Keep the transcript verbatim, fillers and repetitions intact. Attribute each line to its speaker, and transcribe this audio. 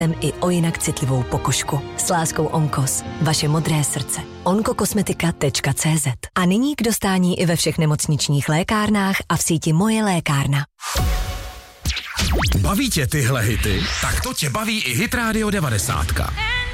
Speaker 1: i o jinak citlivou pokožku. S láskou Onkos. Vaše modré srdce. onkokosmetika tečka cé zet. A nyní k dostání i ve všech nemocničních lékárnách a v síti Moje lékárna.
Speaker 2: Baví tě tyhle hity? Tak to tě baví i Hit Radio devadesát.